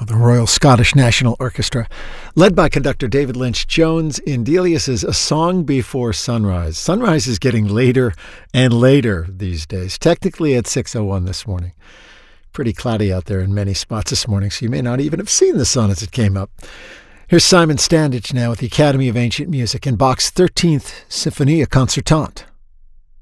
the Royal Scottish National Orchestra, led by conductor David Lynch-Jones in Delius's A Song Before Sunrise. Sunrise is getting later and later these days, technically at 6:01 this morning. Pretty cloudy out there in many spots this morning, so you may not even have seen the sun as it came up. Here's Simon Standage now with the Academy of Ancient Music and Bach's 13th Sinfonia Concertante.